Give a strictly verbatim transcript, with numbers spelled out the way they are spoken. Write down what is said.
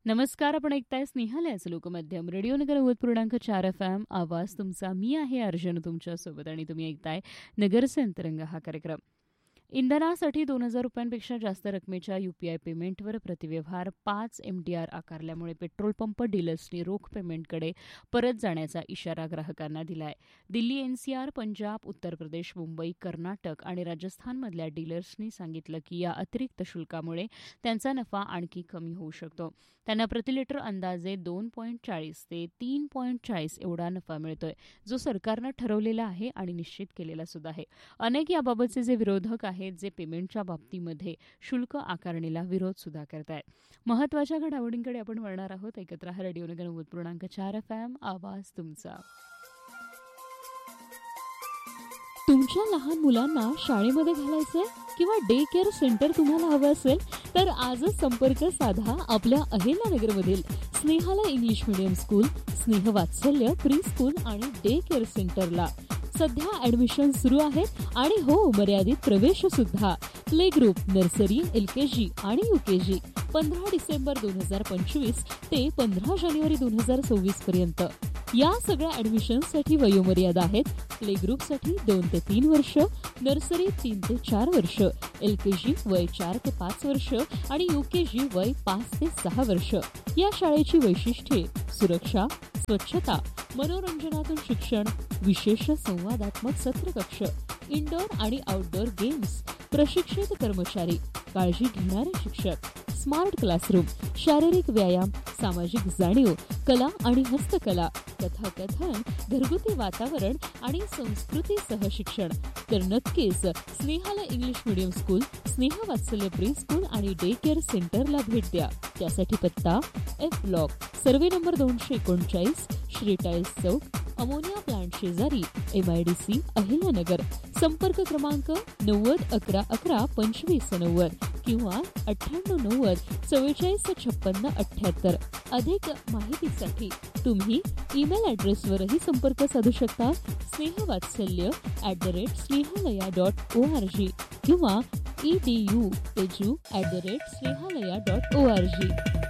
नमस्कार. आपण ऐकताय स्नेहालयाचं लोकमाध्यम रेडिओ नगर नव्वद पूर्णांक चार एफ एम. आवाज तुमचा. मी आहे अर्जुन तुमच्यासोबत आणि तुम्ही ऐकताय नगरचे अंतरंग हा कार्यक्रम. इंधनासाठी दोन हजार रुपयांपेक्षा जास्त रकमेच्या युपीआय पेमेंटवर प्रतिव्यवहार पाच एमडीआर आकारल्यामुळे पेट्रोल पंप डीलर्सनी रोख पेमेंटकडे परत जाण्याचा इशारा ग्राहकांना दिला आहे. दिल्ली, एनसीआर, पंजाब, उत्तर प्रदेश, मुंबई, कर्नाटक आणि राजस्थानमधल्या डीलर्सनी सांगितलं की या अतिरिक्त शुल्कामुळे त्यांचा नफा आणखी कमी होऊ शकतो. त्यांना प्रति लिटर अंदाजे दोन पॉईंट चाळीस ते तीन पॉईंट चाळीस एवढा नफा मिळतोय, जो सरकारनं ठरवलेला आहे आणि निश्चित केलेला सुद्धा आहे. अनेक याबाबतचे जे विरोधक आहेत जे पेमेंटच्या बाबतीमध्ये शुल्क आकारणीला विरोध सुद्धा करतायत. महत्वाच्या घडामोडींकडे आपण वळणार आहोत. एकत्र हा रेडिओ नगर नव्वद पूर्णांक चार एफ एम. आवाज तुमचा. तुमच्या लहान मुलांना शाळेमध्ये घालायचंय किंवा डे केअर सेंटर तुम्हाला हवं असेल तर आजच संपर्क साधा आपल्या अहिल्यानगरमधील स्नेहाला इंग्लिश मीडियम स्कूल, स्नेह वात्सल्य प्री स्कूल आणि डे केअर सेंटरला. सध्या ऍडमिशन सुरू आहेत आणि हो मर्यादित प्रवेश सुद्धा. प्ले ग्रुप, नर्सरी, एल के जी आणि यू के जी पंधरा डिसेंबर दोन हजार पंचवीस ते पंधरा जानेवारी दोन हजार सव्वीस पर्यंत. या सगळ्या ऍडमिशनसाठी वयोमर्यादा आहेत. प्ले ग्रुपसाठी दोन ते तीन वर्ष, नर्सरी तीन ते चार वर्ष, एल के जी वय चार ते पाच वर्ष आणि यू के जी वय पाच ते सहा वर्ष. या शाळेची वैशिष्ट्ये: सुरक्षा, स्वच्छता, मनोरंजनातून शिक्षण, विशेष संवादात्मक सत्र कक्ष, इंडोर आणि आउटडोर गेम्स, प्रशिक्षित कर्मचारी, काळजी घेणारे शिक्षक, स्मार्ट क्लासरूम, शारीरिक व्यायाम, सामाजिक जाणीव, कला आणि हस्तकला, कथाकथन, घरगुती वातावरण आणि संस्कृतीसह शिक्षण. तर नक्कीच स्नेहाला इंग्लिश मीडियम स्कूल, स्नेह वात्सल्य प्री स्कूल आणि डे केअर सेंटरला भेट द्या. त्यासाठी पत्ता एफ ब्लॉक, सर्वे नंबर दोनशे एकोणचाळीस, श्री टाइल्स चौक, अमोनिया प्लांट शेजारी, M I D C, Ahilyanagar. संपर्क क्रमांक नव्वद अकरा अकरा पंचवीस नव्वद किंवा अठ्ठ्याण्णव नव्वद चव्वेचाळीस छप्पन्न अठ्ठ्याहत्तर. अधिक माहितीसाठी तुम्ही ईमेल ॲड्रेसवरही संपर्क साधू शकता. स्नेहवात्सल्य at the rate स्नेहालया dot O R G किंवा E D you edu at the rate स्नेहालया dot O R G.